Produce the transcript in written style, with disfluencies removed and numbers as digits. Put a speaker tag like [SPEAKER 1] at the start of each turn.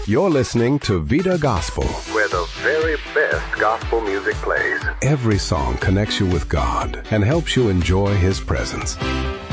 [SPEAKER 1] You're listening to Vida Gospel.
[SPEAKER 2] Where the very best gospel music plays.
[SPEAKER 1] Every song connects you with God and helps you enjoy His presence.